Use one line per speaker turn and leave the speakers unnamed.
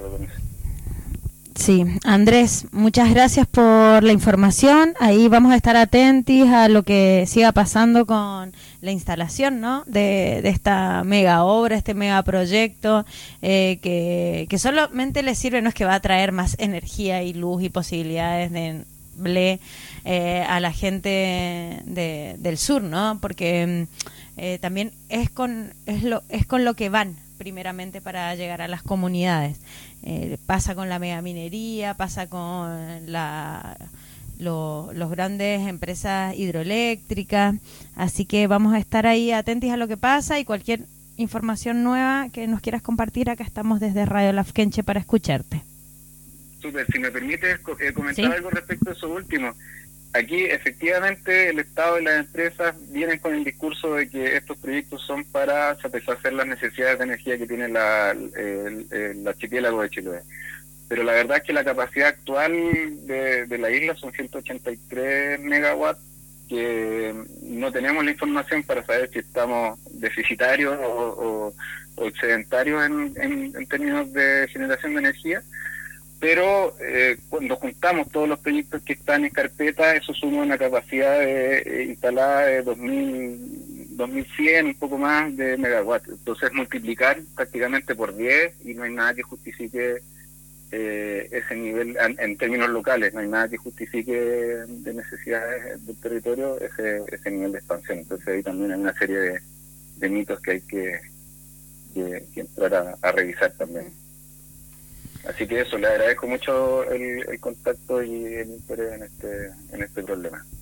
acuerdo con eso.
Sí, Andrés, muchas gracias por la información. Ahí vamos a estar atentos a lo que siga pasando con la instalación, ¿no? de esta mega obra, este mega proyecto, que solamente le sirve, no es que va a traer más energía y luz y posibilidades de a la gente del sur, ¿no? Porque también es con lo que van primeramente para llegar a las comunidades. Pasa con la megaminería, pasa con los grandes empresas hidroeléctricas, así que vamos a estar ahí atentos a lo que pasa y cualquier información nueva que nos quieras compartir, acá estamos desde Radio Lafkenche para escucharte.
Súper, si me permites comentar
¿Sí?
algo respecto a eso último. Aquí efectivamente el Estado y las empresas vienen con el discurso de que estos proyectos son para satisfacer las necesidades de energía que tiene el archipiélago de Chiloé. Pero la verdad es que la capacidad actual de la isla son 183 megawatts, que no tenemos la información para saber si estamos deficitarios o excedentarios en términos de generación de energía. Pero cuando juntamos todos los proyectos que están en carpeta, eso suma una capacidad instalada de 2100, un poco más de megawatts. Entonces multiplicar prácticamente por 10 y no hay nada que justifique ese nivel en términos locales, no hay nada que justifique de necesidades del territorio ese nivel de expansión. Entonces ahí también hay una serie de mitos que hay que entrar a revisar también. Así que eso, le agradezco mucho el contacto y el interés en este problema.